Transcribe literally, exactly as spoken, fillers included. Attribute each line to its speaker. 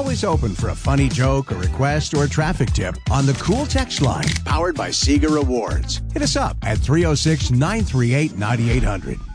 Speaker 1: always open for a funny joke, a request, or a traffic tip on the Cool Text line, powered by Sega Rewards. Hit us up at three oh six, nine three eight, nine eight hundred.